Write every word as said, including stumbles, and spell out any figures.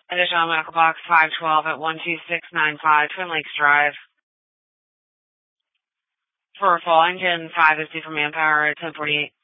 Additional medical box five twelve at one two six nine five, Twin Lakes Drive. For a full engine, five is due for manpower at ten forty-eight.